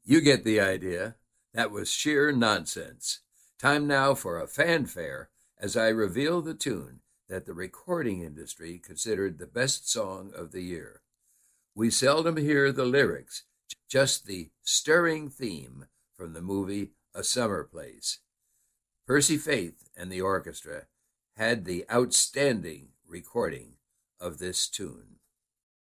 You get the idea. That was sheer nonsense. Time now for a fanfare as I reveal the tune that the recording industry considered the best song of the year. We seldom hear the lyrics, just the stirring theme from the movie A Summer Place. Percy Faith and the orchestra had the outstanding recording of this tune.